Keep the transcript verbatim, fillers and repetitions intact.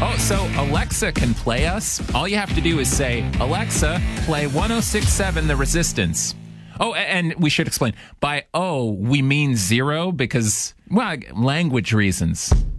Oh, so Alexa can play us. All you have to do is say, Alexa, play one oh six point seven The Resistance. Oh, and we should explain. By O, we mean zero because, well, language reasons.